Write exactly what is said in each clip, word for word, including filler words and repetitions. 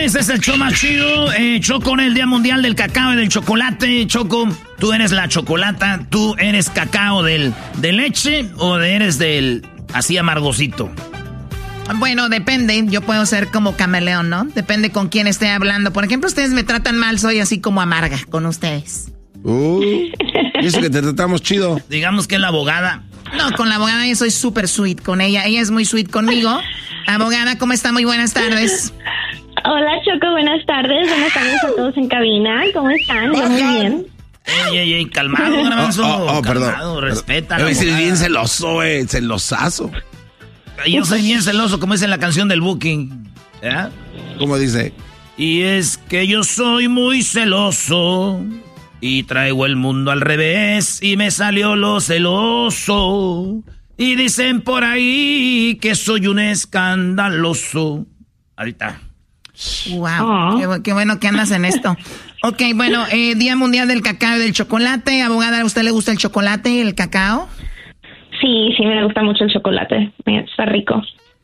señores, es el show más chido. Eh, Choco, en el Día Mundial del Cacao y del Chocolate. Choco, tú eres la chocolata. ¿Tú eres cacao del, de leche o eres del así amargosito? Bueno, depende. Yo puedo ser como camaleón, ¿no? Depende con quién esté hablando. Por ejemplo, ustedes me tratan mal, soy así como amarga con ustedes. Uh, y eso que te tratamos chido. Digamos que es la abogada. No, con la abogada yo soy súper sweet con ella. Ella es muy sweet conmigo. Abogada, ¿cómo está? Muy buenas tardes. Hola, Choco, buenas tardes. Buenas tardes a todos en cabina. ¿Cómo están? Yo muy bien. Ey, ey, ey, calmado, Garbanzo. Oh, oh, oh, calmado, perdón. respeta. Yo soy bien celoso, eh, celosazo. Yo soy bien celoso, como dice en la canción del Booking. ¿Eh? ¿Cómo dice? Y es que yo soy muy celoso y traigo el mundo al revés y me salió lo celoso. Y dicen por ahí que soy un escandaloso. Ahorita. Wow, oh. qué, qué bueno que andas en esto. Ok, bueno, eh, Día Mundial del Cacao y del Chocolate. Abogada, ¿a usted le gusta el chocolate y el cacao? Sí, sí, me gusta mucho el chocolate. Está rico.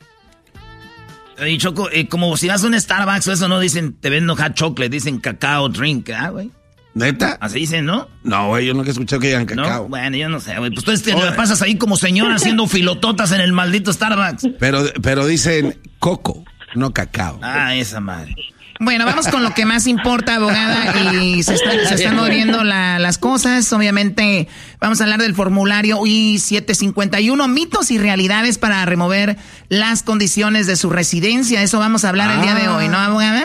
Y Choco, eh, como si vas a un Starbucks o eso, no dicen, te vendo hot chocolate, dicen cacao drink, ¿ah, güey? ¿Neta? Así dicen, ¿no? No, güey, yo nunca he escuchado que digan cacao. ¿No? Bueno, yo no sé, güey. Pues tú te la pasas ahí como señora haciendo filototas en el maldito Starbucks. Pero, pero dicen coco, no cacao. Ah, esa madre. Bueno, vamos con lo que más importa, abogada, y se, está, se están moviendo la, las cosas. Obviamente, vamos a hablar del formulario I siete cincuenta y uno, mitos y realidades para remover las condiciones de su residencia. Eso vamos a hablar ah. el día de hoy, ¿no, abogada?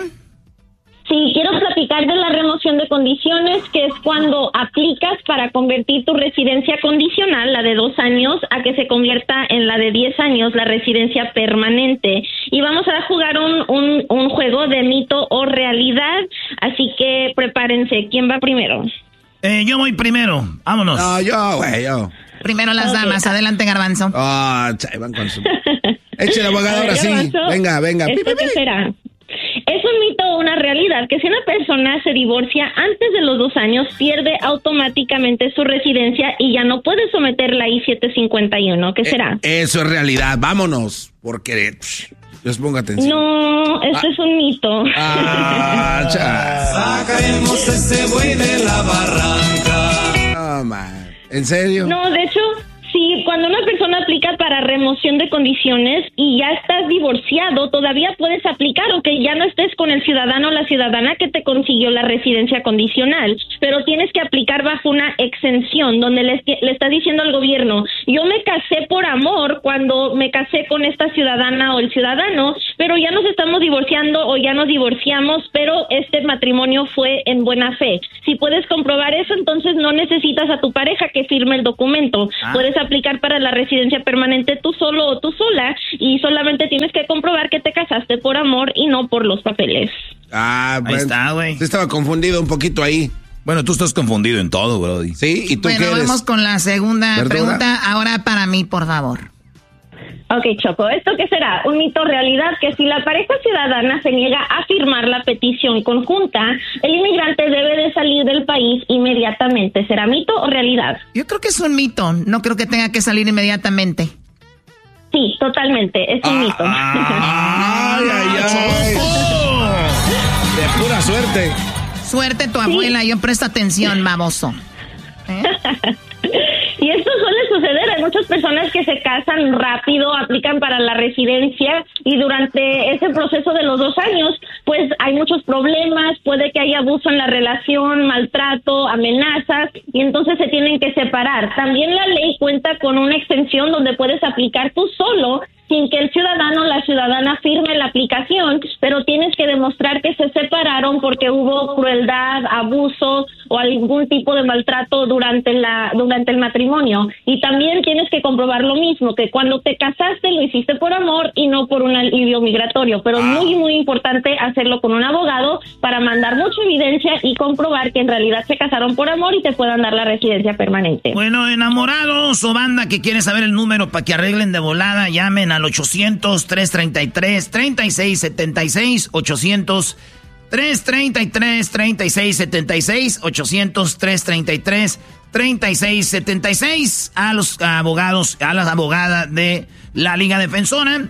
Sí, quiero platicar de la remoción de condiciones, que es cuando aplicas para convertir tu residencia condicional, la de dos años, a que se convierta en la de diez años, la residencia permanente. Y vamos a jugar un, un, un juego de mito o realidad, así que prepárense. ¿Quién va primero? Eh, yo voy primero. Vámonos. No, yo, güey, yo. Primero las okay. damas. Adelante, Garbanzo. Ah, oh, chay, van con su... Échale, abogado, ahora sí. Venga, venga. ¿Esto qué será? Es un mito o una realidad que si una persona se divorcia antes de los dos años, pierde automáticamente su residencia y ya no puede someter la I siete cincuenta y uno. ¿Qué será? Eh, eso es realidad. Vámonos, porque... Psh, Dios ponga atención. No, esto ah. es un mito. Ah, sacaremos ese buey de la barranca. No, man. ¿En serio? No, de hecho... Sí, cuando una persona aplica para remoción de condiciones y ya estás divorciado, todavía puedes aplicar, aunque ya no estés con el ciudadano o la ciudadana que te consiguió la residencia condicional, pero tienes que aplicar bajo una exención donde le, le está diciendo al gobierno, yo me casé por amor cuando me casé con esta ciudadana o el ciudadano, pero ya nos estamos divorciando o ya nos divorciamos, pero este matrimonio fue en buena fe. Si puedes comprobar eso, entonces no necesitas a tu pareja que firme el documento. Ah. Puedes aplicar para la residencia permanente tú solo o tú sola y solamente tienes que comprobar que te casaste por amor y no por los papeles. Ah, bueno, ahí está, güey. Estaba confundido un poquito ahí. Bueno, tú estás confundido en todo, brody. Sí, ¿y tú bueno, qué eres? Vamos con la segunda ¿Verdura? pregunta. Ahora para mí, por favor. Ok, Choco, ¿esto qué será? Un mito o realidad que si la pareja ciudadana se niega a firmar la petición conjunta, el inmigrante debe de salir del país inmediatamente. ¿Será mito o realidad? Yo creo que es un mito. No creo que tenga que salir inmediatamente. Sí, totalmente. Es un ah, mito. ¡Ay, ay, ay! De pura suerte. Suerte tu abuela. Sí. Yo presto atención, baboso. ¿Eh? Y esto suele suceder, hay muchas personas que se casan rápido, aplican para la residencia y durante ese proceso de los dos años, pues hay muchos problemas, puede que haya abuso en la relación, maltrato, amenazas y entonces se tienen que separar. También la ley cuenta con una extensión donde puedes aplicar tú solo sin que el ciudadano o la ciudadana firme la aplicación, pero tienes que demostrar que se separaron porque hubo crueldad, abuso o algún tipo de maltrato durante la durante el matrimonio. Y también tienes que comprobar lo mismo, que cuando te casaste lo hiciste por amor y no por un alivio migratorio, pero es muy, muy importante hacerlo con un abogado para mandar mucha evidencia y comprobar que en realidad se casaron por amor y te puedan dar la residencia permanente. Bueno, enamorados o banda que quiere saber el número para que arreglen de volada, llamen al ochocientos, trescientos treinta y tres, treinta y seis setenta y seis, ochocientos, trescientos treinta y tres, treinta y seis setenta y seis, ochocientos, trescientos treinta y tres, treinta y seis setenta y seis, a los abogados, a la abogada de la Liga Defensora,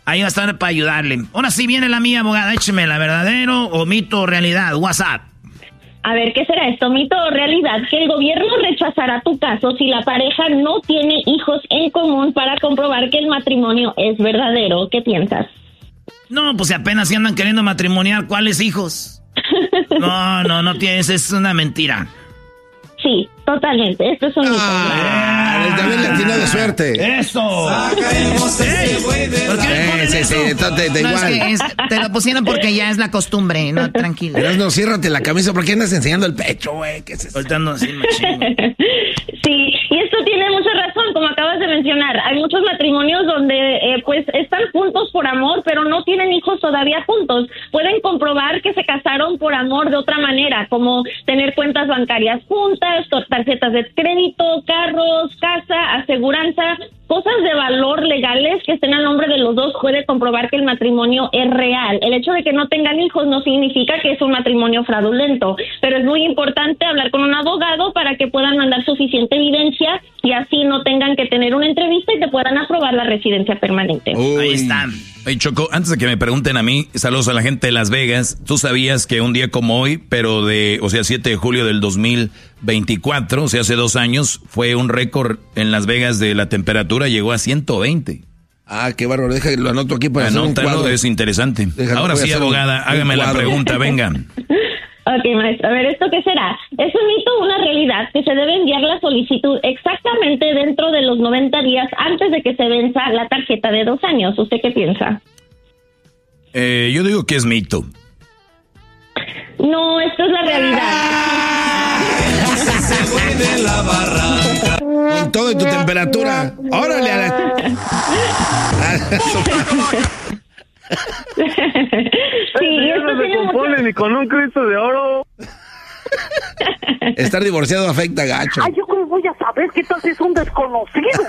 Ahí va a estar para ayudarle. Ahora sí viene la mía, abogada. Écheme la verdadero o mito o realidad. WhatsApp. A ver, ¿qué será esto? ¿Mito o realidad? Que el gobierno rechazará tu caso si la pareja no tiene hijos en común para comprobar que el matrimonio es verdadero. ¿Qué piensas? No, pues si apenas si andan queriendo matrimoniar, ¿cuáles hijos? No, no, no tienes, es una mentira. Sí, totalmente. Esto es un mito. Ah, el David latino de suerte. ¡Eso! Sacaremos ese buey de ¿Por qué le Eh, ponen sí, eso? sí, te, te No, igual. es que es- te lo pusieron porque ya es la costumbre, no, tranquilo. Pero no, ciérrate la camisa. ¿Por qué andas enseñando el pecho, güey? ¿Qué es eso? Soltando así, machín. Sí, y esto tiene mucha razón, como acabas de mencionar. Hay muchos matrimonios donde eh, pues están juntos por amor, pero no tienen hijos todavía juntos. Pueden comprobar que se casaron por amor de otra manera, como tener cuentas bancarias juntas, tarjetas de crédito, carros, casa, aseguranza, cosas de valor legales que estén a nombre de los dos. Puede comprobar que el matrimonio es real. El hecho de que no tengan hijos no significa que es un matrimonio fraudulento, pero es muy importante hablar con un abogado para que puedan mandar suficiente evidencia y así no tengan que tener una entrevista y te puedan aprobar la residencia permanente. Uy. Ahí está. Oye, Choco, antes de que me pregunten a mí, saludos a la gente de Las Vegas. ¿Tú sabías que un día como hoy, pero de, o sea, siete de julio del dos mil veinticuatro, o sea, hace dos años, fue un récord en Las Vegas de la temperatura, llegó a ciento veinte? Ah, qué bárbaro. Deja, lo anoto aquí para hacer un Anótalo, cuadro. es interesante. Déjalo, Ahora voy a sí, hacer un- abogada, un hágame la cuadro. pregunta, venga. Ok, maestro. A ver, ¿esto qué será? ¿Es un mito o una realidad que se debe enviar la solicitud exactamente dentro de los noventa días antes de que se venza la tarjeta de dos años? ¿Usted qué piensa? Eh, yo digo que es mito. No, esto es la realidad. ese buey de la barranca. Con todo y tu temperatura. Órale a la... Sí, y esto tiene mucho... ni con un Cristo de oro. Estar divorciado afecta gacho. Ay, ¿yo cómo voy a saber qué tal si es un desconocido?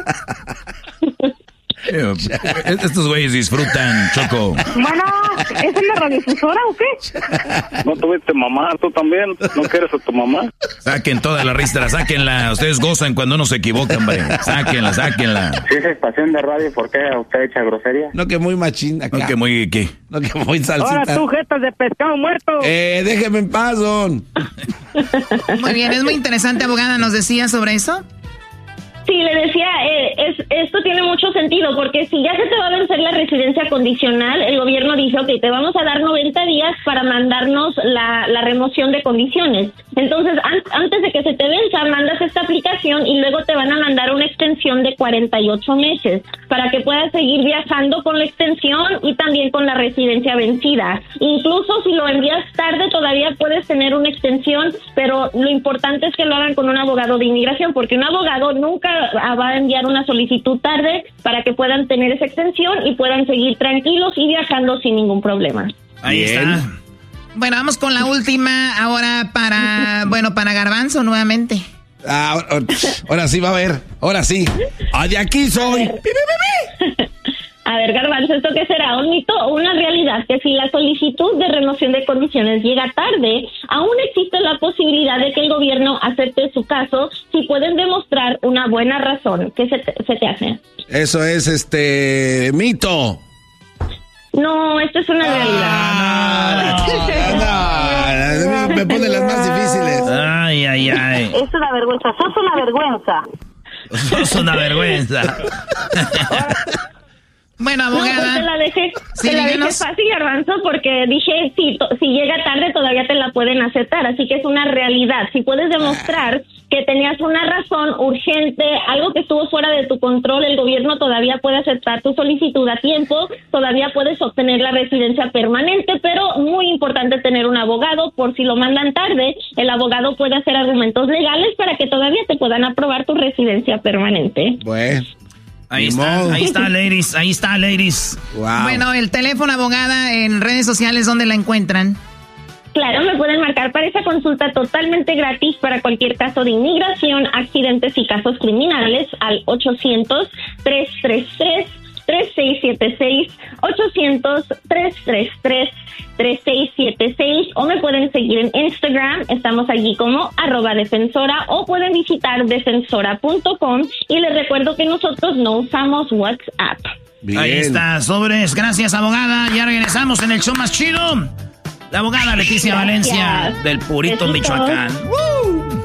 Eh, Estos güeyes disfrutan, Choco. Bueno, ¿es en la radiodifusora o qué? ¿No tuviste mamá? ¿Tú también? ¿No quieres a tu mamá? Saquen toda la ristra, sáquenla. Ustedes gozan cuando uno se equivoca, hombre. Sáquenla, sáquenla. Si es estación de radio, ¿por qué usted echa grosería? No que muy machín acá. No, que muy, ¿qué? No que muy salsita. Ahora tú, jetas de pescado muerto. Eh, déjeme en paz, don. Muy bien, es muy interesante, abogada, ¿nos decía sobre eso? Sí, le decía, eh, es, esto tiene mucho sentido, porque si ya se te va a vencer la residencia condicional, el gobierno dice, ok, te vamos a dar noventa días para mandarnos la, la remoción de condiciones. Entonces, an- antes de que se te venza, mandas esta aplicación y luego te van a mandar una extensión de cuarenta y ocho meses para que puedas seguir viajando con la extensión y también con la residencia vencida. Incluso si lo envías tarde, todavía puedes tener una extensión, pero lo importante es que lo hagan con un abogado de inmigración, porque un abogado nunca va a enviar una solicitud tarde para que puedan tener esa extensión y puedan seguir tranquilos y viajando sin ningún problema. Ahí Bien. está. Bueno, vamos con la última ahora para, bueno, para Garbanzo nuevamente. Ah, ahora, ahora sí va a ver. Ahora sí. Ah, de aquí soy. Pi, pi, pi, pi. A ver, Garbanzo, ¿esto qué será? ¿Un mito o una realidad? Que si la solicitud de remoción de condiciones llega tarde, aún existe la posibilidad de que el gobierno acepte su caso si pueden demostrar una buena razón. ¿Qué se te, se te hace? Eso es este mito. No, esto es una Ah, realidad. no, no, me pone las más difíciles. Ay, ay, ay. Es una vergüenza, sos una vergüenza. Es una vergüenza. Bueno, No, pues abogada. te la dejé, Sí, te la dejé díganos. fácil, Garbanzo, porque dije, si, to- si llega tarde todavía te la pueden aceptar, así que es una realidad. Si puedes demostrar que tenías una razón urgente, algo que estuvo fuera de tu control, el gobierno todavía puede aceptar tu solicitud a tiempo, todavía puedes obtener la residencia permanente, pero muy importante tener un abogado, por si lo mandan tarde, el abogado puede hacer argumentos legales para que todavía te puedan aprobar tu residencia permanente. Bueno. Ahí Ni está, modo. ahí está, ladies. Ahí está, ladies. Wow. Bueno, el teléfono, abogada, en redes sociales, ¿dónde la encuentran? Claro, me pueden marcar para esa consulta totalmente gratis para cualquier caso de inmigración, accidentes y casos criminales al ochocientos, tres tres tres, tres seis siete seis, ochocientos, tres tres tres, tres seis siete seis, o me pueden pueden seguir en Instagram, estamos allí como arroba defensora, o pueden visitar defensora punto com, y les recuerdo que nosotros no usamos WhatsApp. Bien. Ahí está, sobres. Gracias, abogada. Ya regresamos en el show más chido. La abogada Leticia Gracias. Valencia del Purito, Besitos. Michoacán.